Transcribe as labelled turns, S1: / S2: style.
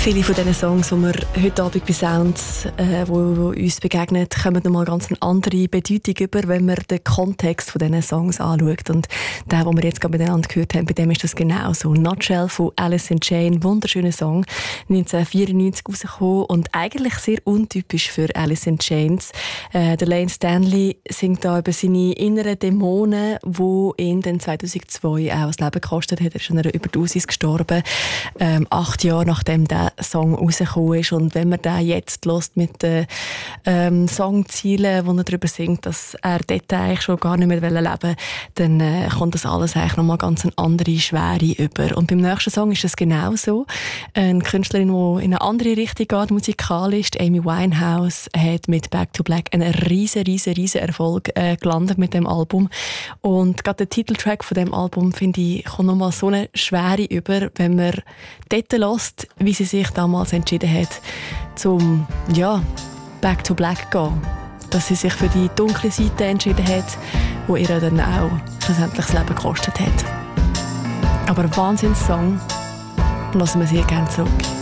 S1: Viele von diesen Songs, die wir heute Abend bei Sounds wo uns begegnen, kommen nochmal ganz eine andere Bedeutung über, wenn man den Kontext von diesen Songs anschaut. Und der, den wir jetzt gerade miteinander gehört haben, bei dem ist das genau so. Nutshell von Alice in Chains, wunderschöner Song, 1994 rausgekommen und eigentlich sehr untypisch für Alice in Chains. Der Layne Staley singt da über seine inneren Dämonen, die ihn dann 2002 auch das Leben gekostet hat. Er ist an einer Überdosis gestorben, 8 Jahre nachdem der Song rausgekommen ist. Und wenn man den jetzt hört mit den Songzielen, wo er darüber singt, dass er dort eigentlich schon gar nicht mehr leben wollte, dann kommt das alles eigentlich nochmal ganz eine andere Schwere über. Und beim nächsten Song ist es genauso. Eine Künstlerin, die in eine andere Richtung geht, musikalisch, Amy Winehouse, hat mit Back to Black einen riesen Erfolg gelandet mit dem Album. Und gerade der Titeltrack von dem Album, finde ich, kommt nochmal so eine Schwere über, wenn man dort hört, wie sie sich damals entschieden hat, zum Back to Black zu gehen. Dass sie sich für die dunkle Seite entschieden hat, die ihr dann auch schlussendlich das Leben gekostet hat. Aber ein Wahnsinns-Song. Lassen wir sehr gerne zurück.